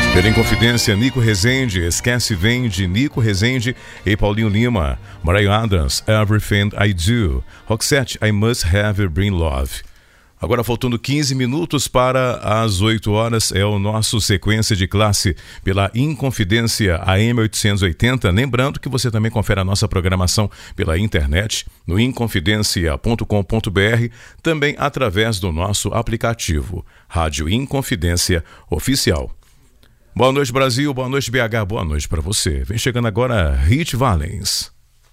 Pela Inconfidência, Nico Rezende, Esquece Vem de Nico Rezende e Paulinho Lima. Mariah Adams, Everything I Do. Roxette, I Must Have Bring Love. Agora faltando 15 minutos para as 8 horas, é o nosso sequência de classe pela Inconfidência AM 880. Lembrando que você também confere a nossa programação pela internet, no inconfidencia.com.br, também através do nosso aplicativo, Rádio Inconfidência Oficial. Boa noite, Brasil, boa noite, BH, boa noite para você. Vem chegando agora Hit Valens.